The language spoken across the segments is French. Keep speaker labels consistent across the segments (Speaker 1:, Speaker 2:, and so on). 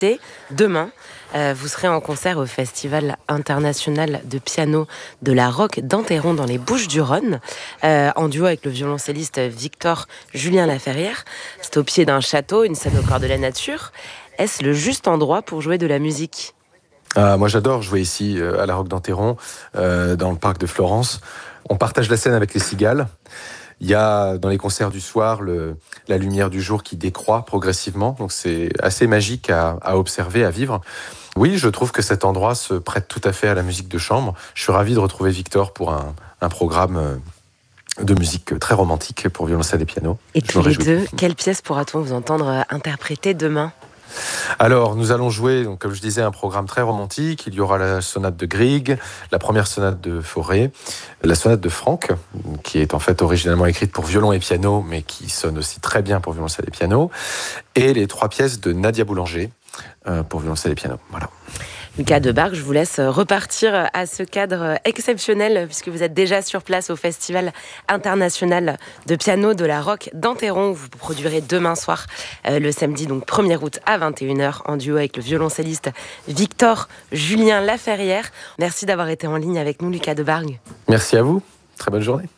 Speaker 1: Demain, vous serez en concert au Festival international de piano de la Roque d'Enterron dans les Bouches-du-Rhône, en duo avec le violoncelliste Victor Julien Laferrière. C'est au pied d'un château, une scène au cœur de la nature. Est-ce le juste endroit pour jouer de la musique ?
Speaker 2: Moi, j'adore jouer ici, à la Roque d'Enterron, dans le parc de Florence. On partage la scène avec les cigales. Il y a dans les concerts du soir la lumière du jour qui décroît progressivement, donc c'est assez magique à observer, à vivre. Oui, je trouve que cet endroit se prête tout à fait à la musique de chambre. Je suis ravi de retrouver Victor pour un programme de musique très romantique pour violoncelle et piano.
Speaker 1: Et tous les deux, quelle pièce pourra-t-on vous entendre interpréter demain ?
Speaker 2: Alors, nous allons jouer, donc, comme je disais, un programme très romantique. Il y aura la sonate de Grieg, la première sonate de Fauré, la sonate de Franck, qui est en fait originellement écrite pour violon et piano, mais qui sonne aussi très bien pour violoncelle et piano, et les 3 pièces de Nadia Boulanger pour violoncelle et piano. Voilà.
Speaker 1: Lucas Debargue, je vous laisse repartir à ce cadre exceptionnel puisque vous êtes déjà sur place au Festival international de piano de la Roque d'Enterron où vous produirez demain soir, le samedi donc 1er août à 21h en duo avec le violoncelliste Victor Julien Laferrière. Merci d'avoir été en ligne avec nous, Lucas Debargue.
Speaker 2: Merci à vous. Très bonne journée.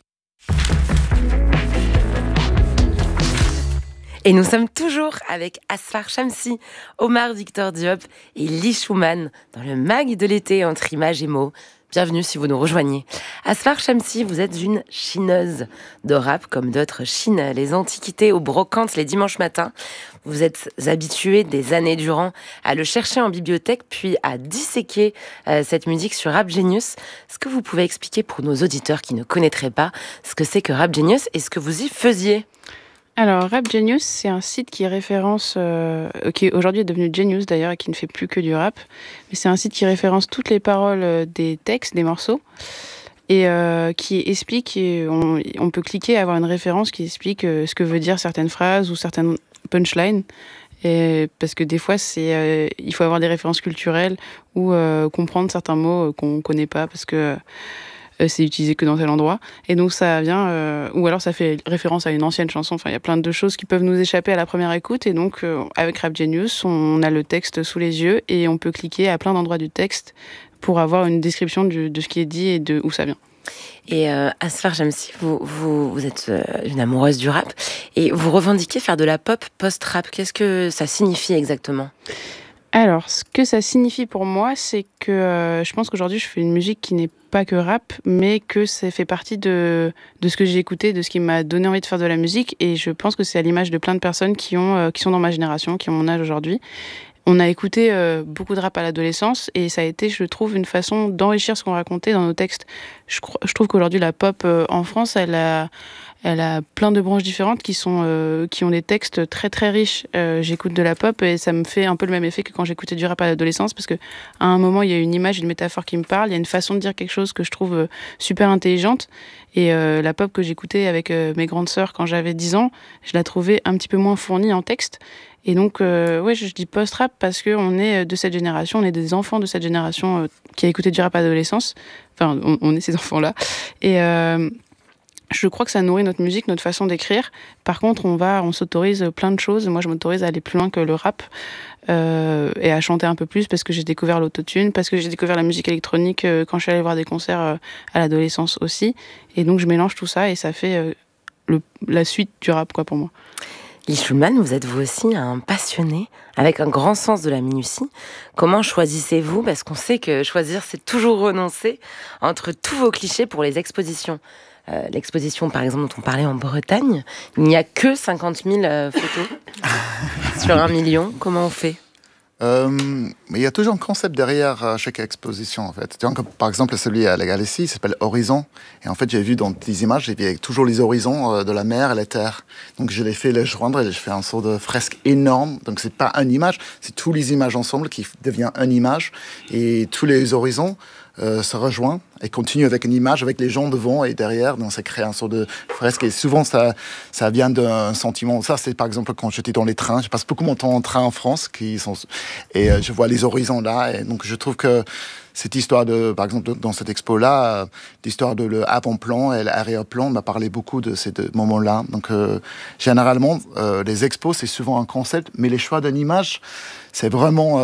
Speaker 1: Et nous sommes toujours avec Asfar Shamsi, Omar Victor Diop et Lee Schumann dans le mag de l'été entre images et mots. Bienvenue si vous nous rejoignez. Asfar Shamsi, vous êtes une chineuse de rap comme d'autres chinent les antiquités aux brocantes les dimanches matins. Vous êtes habituée des années durant à le chercher en bibliothèque puis à disséquer cette musique sur Rap Genius. Est-ce que vous pouvez expliquer pour nos auditeurs qui ne connaîtraient pas ce que c'est que Rap Genius et ce que vous y faisiez ?
Speaker 3: Alors, Rap Genius, c'est un site qui référence, qui aujourd'hui est devenu Genius d'ailleurs et qui ne fait plus que du rap. Mais c'est un site qui référence toutes les paroles des textes, des morceaux, et qui explique, on peut cliquer et avoir une référence qui explique ce que veut dire certaines phrases ou certaines punchlines. Et parce que des fois, il faut avoir des références culturelles ou comprendre certains mots qu'on ne connaît pas parce que c'est utilisé que dans tel endroit. Et donc ça vient, ou alors ça fait référence à une ancienne chanson. Enfin, il y a plein de choses qui peuvent nous échapper à la première écoute. Et donc, avec Rap Genius, on a le texte sous les yeux et on peut cliquer à plein d'endroits du texte pour avoir une description de ce qui est dit et de où ça vient.
Speaker 1: Et Asfar Shamsi, vous êtes une amoureuse du rap et vous revendiquez faire de la pop post-rap. Qu'est-ce que ça signifie exactement ?
Speaker 3: Alors, ce que ça signifie pour moi, c'est que je pense qu'aujourd'hui, je fais une musique qui n'est pas que rap, mais que ça fait partie de ce que j'ai écouté, de ce qui m'a donné envie de faire de la musique. Et je pense que c'est à l'image de plein de personnes qui sont dans ma génération, qui ont mon âge aujourd'hui. On a écouté beaucoup de rap à l'adolescence et ça a été, je trouve, une façon d'enrichir ce qu'on racontait dans nos textes. Je trouve qu'aujourd'hui, la pop en France, elle a plein de branches différentes qui ont des textes très très riches. J'écoute de la pop et ça me fait un peu le même effet que quand j'écoutais du rap à l'adolescence parce que à un moment il y a une image, une métaphore qui me parle, il y a une façon de dire quelque chose que je trouve super intelligente. Et la pop que j'écoutais avec mes grandes sœurs quand j'avais 10 ans, je la trouvais un petit peu moins fournie en texte. Et donc, je dis post-rap parce qu'on est de cette génération, on est des enfants de cette génération qui a écouté du rap à l'adolescence. Enfin, on est ces enfants-là. Et je crois que ça nourrit notre musique, notre façon d'écrire. Par contre, on s'autorise plein de choses. Moi, je m'autorise à aller plus loin que le rap et à chanter un peu plus parce que j'ai découvert l'autotune, parce que j'ai découvert la musique électronique quand je suis allée voir des concerts à l'adolescence aussi. Et donc, je mélange tout ça et ça fait la suite du rap, quoi, pour moi.
Speaker 1: Lee Schumann, vous êtes vous aussi un passionné avec un grand sens de la minutie. Comment choisissez-vous ? Parce qu'on sait que choisir, c'est toujours renoncer entre tous vos clichés pour les expositions. L'exposition, par exemple, dont on parlait en Bretagne, il n'y a que 50 000 photos sur 1 million. Comment on fait ?
Speaker 4: Mais il y a toujours un concept derrière chaque exposition, en fait. Par exemple, celui à la Galaxie, il s'appelle Horizon. Et en fait, j'ai vu dans des images, j'ai vu toujours les horizons de la mer et la terre. Donc, je l'ai fait les joindre et j'ai fait un sort de fresque énorme. Donc, c'est pas une image, c'est tous les images ensemble qui devient une image. Et tous les horizons se rejoignent et continuent avec une image, avec les gens devant et derrière. Donc, ça crée un sort de fresque. Et souvent, ça vient d'un sentiment. Ça, c'est par exemple quand j'étais dans les trains. Je passe beaucoup mon temps en train en France, et je vois les horizons là. Et donc, je trouve que cette histoire de, par exemple, dans cette expo-là, l'histoire de l'avant-plan et l'arrière-plan m'a parlé beaucoup de ces deux moments-là. Donc, généralement, les expos, c'est souvent un concept, mais les choix d'une image, c'est vraiment